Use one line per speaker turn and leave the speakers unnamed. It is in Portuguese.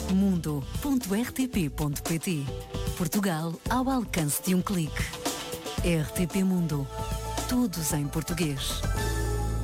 Mundo.rtp.pt. Portugal ao alcance de um clique. RTP Mundo. Todos em português.